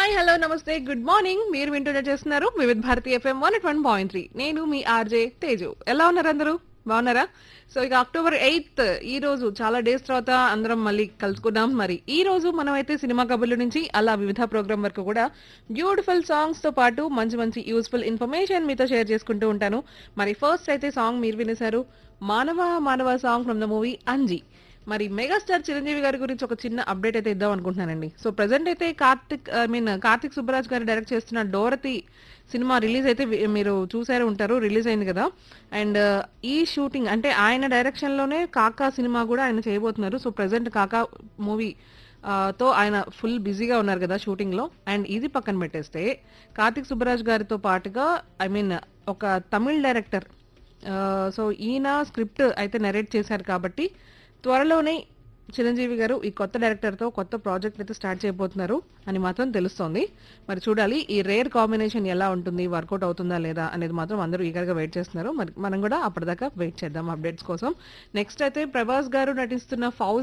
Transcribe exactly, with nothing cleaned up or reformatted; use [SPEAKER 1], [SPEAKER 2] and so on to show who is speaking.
[SPEAKER 1] hi hello నమస్తే good morning మీరు వింటూనే చేస్తున్నారు వివిధ Bharati FM one at one point three నేను మీ ఆర్జే తేజు ఎలా ఉన్నారు అందరూ బాగున్నారా సో ఇక అక్టోబర్ ఎయిత్ ఈ రోజు చాలా డేస్ తర్వాత అందరం మళ్ళీ కలుసుకున్నాం మరి ఈ రోజు మనం అయితే సినిమా కబుర్ల నుంచి అలా వివిధ ప్రోగ్రామ్ వరకు కూడా బ్యూటిఫుల్ సాంగ్స్ తో పాటు మంచి మంచి యూస్ఫుల్ ఇన్ఫర్మేషన్ మీతో షేర్ చేసుకుంటూ ఉంటాను మరి ఫస్ట్ అయితే సాంగ్ మీరు వినేశారు మానవ మానవ song from the movie Anji మరి మెగాస్టార్ చిరంజీవి గారి గురించి ఒక చిన్న అప్డేట్ అయితే ఇద్దాం అనుకుంటున్నానండి సో ప్రెసెంట్ అయితే కార్తిక్ ఐ మీన్ కార్తిక్ సుబ్బరాజ్ గారు డైరెక్ట్ చేస్తున్న డోరతి సినిమా రిలీజ్ అయితే వి- మీరు చూసారు ఉంటారు రిలీజ్ అయింది కదా అండ్ ఈ షూటింగ్ అంటే ఆయన డైరెక్షన్ లోనే కాకా సినిమా కూడా ఆయన చేయబోతున్నారు సో ప్రెసెంట్ కాకా మూవీ తో ఆయన ఫుల్ బిజీగా ఉన్నారు కదా షూటింగ్ లో అండ్ ఇది పక్కన పెట్టేస్తే కార్తిక్ సుబ్బరాజ్ గారితో పాటుగా ఐ మీన్ ఒక తమిళ్ డైరెక్టర్ సో ఈయన స్క్రిప్ట్ అయితే నెరేట్ చేశారు కాబట్టి త్వరలోనే చిరంజీవి గారు ఈ కొత్త డైరెక్టర్ తో కొత్త ప్రాజెక్ట్ అయితే స్టార్ట్ చేయబోతున్నారు అని మాత్రం తెలుస్తోంది మరి చూడాలి ఈ రేర్ కాంబినేషన్ ఎలా ఉంటుంది వర్కౌట్ అవుతుందా లేదా అనేది మాత్రం అందరూ ఈగర్ గా వెయిట్ చేస్తున్నారు మరి మనం కూడా అప్పటిదాకా వెయిట్ చేద్దాం అప్డేట్స్ కోసం నెక్స్ట్ అయితే ప్రభాస్ గారు నటిస్తున్న ఫౌజ్